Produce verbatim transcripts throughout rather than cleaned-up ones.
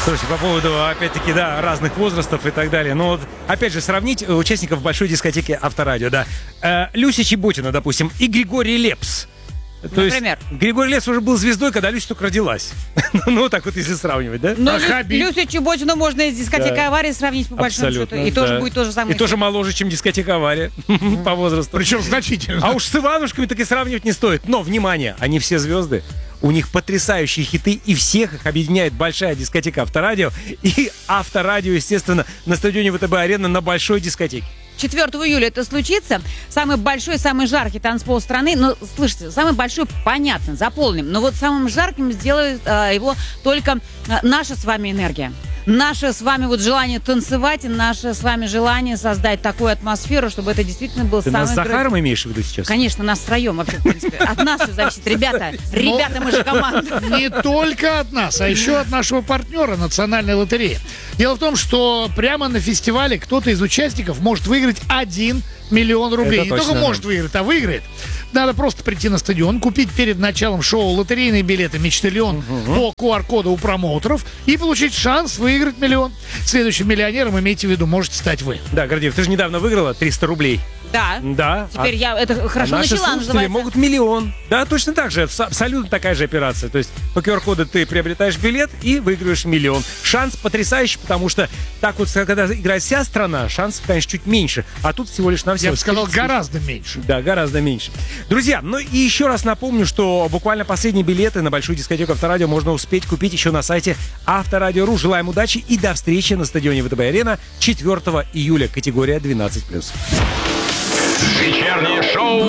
Слушайте, по поводу, опять-таки, да, разных возрастов и так далее. Ну вот, опять же, сравнить участников большой дискотеки Авторадио, да. Э, Люся Чеботина, допустим, и Григорий Лепс. То Например? есть Григорий Лепс уже был звездой, когда Люся только родилась. Ну, так вот, если сравнивать, да? Но Лю- Люсю Чеботину можно и с дискотекой Да. «Авария» сравнить, по большому Абсолютно, счету. И да. тоже будет то же самое. И тоже моложе, чем дискотека «Авария» по возрасту. Причем значительно. А уж с Иванушками так и сравнивать не стоит. Но, внимание, они все звезды. У них потрясающие хиты, и всех их объединяет большая дискотека Авторадио. И Авторадио, естественно, на стадионе ВТБ-арена на большой дискотеке. четвёртого июля это случится. Самый большой, самый жаркий танцпол страны. Ну, слышите, самый большой, понятно, заполним. Но вот самым жарким сделает а, его только а, наша с вами энергия. Наше с вами вот желание танцевать, и наше с вами желание создать такую атмосферу, чтобы это действительно был Ты самый... нас с гра- Захаром имеешь в виду сейчас? Конечно, нас втроем вообще, в принципе. От нас все зависит. Ребята, ребята, мы же команда. Не только от нас, а еще от нашего партнера Национальной лотереи. Дело в том, что прямо на фестивале кто-то из участников может выиграть один миллион рублей. Это Не точно, только да. может выиграть, а выиграет. Надо просто прийти на стадион, купить перед началом шоу лотерейные билеты «Мечтальон» по ку ар коду у промоутеров и получить шанс выиграть миллион. Следующим миллионером, имейте в виду, можете стать вы. Да, Гордеев, ты же недавно выиграла триста рублей. Да. Да. Теперь а- я это хорошо а наши начала, слушатели называется. могут миллион. Да, точно так же. Абс- Абсолютно такая же операция. То есть по ку ар коду ты приобретаешь билет и выигрываешь миллион. Шанс потрясающий, потому что так вот, когда играет вся страна, шансов, конечно, чуть меньше. А тут всего лишь на все. Я бы сказал, гораздо меньше. Да, гораздо меньше. Друзья, ну и еще раз напомню, что буквально последние билеты на большую дискотеку Авторадио можно успеть купить еще на сайте Авторадио точка ру. Желаем удачи и до встречи на стадионе ВТБ-арена четвёртого июля. Категория двенадцать плюс. Вечернее шоу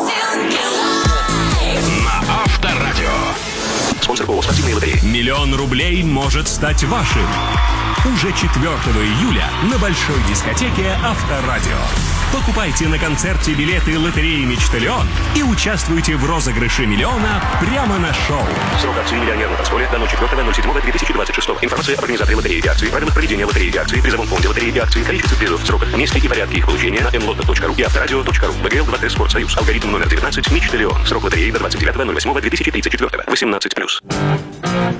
на Авторадио. Спонсор ООО «Спортивные лотереи». Миллион рублей может стать вашим. Уже четвёртого июля на большой дискотеке Авторадио. Покупайте на концерте билеты лотереи «Мечтальон» и участвуйте в розыгрыше миллиона прямо на шоу. Срок акции «Миллионер» на танцполе до четвёртого ноль седьмого две тысячи двадцать шестого. Информация об организаторе лотереи и акции, правилах проведения лотереи и акции, призовом фонде лотереи и акции, количестве призов, сроках, месте и порядке их получения на эм лото точка ру и авторадио точка ру. БГЛ два Т Спортсоюз. Алгоритм номер девятнадцать «Мечтальон». Срок лотереи до двадцать девятого ноль восьмого две тысячи тридцать четвёртого. восемнадцать плюс.